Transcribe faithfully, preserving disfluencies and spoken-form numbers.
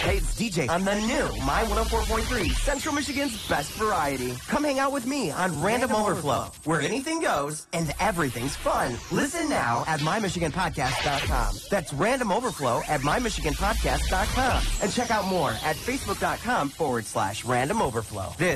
Hey, it's D J on the new My one oh four point three, Central Michigan's best variety. Come hang out with me on Random, Random Overflow, Overflow, where anything goes and everything's fun. Listen now at my michigan podcast dot com. That's Random Overflow at my michigan podcast dot com. And check out more at facebook dot com forward slash Random Overflow. This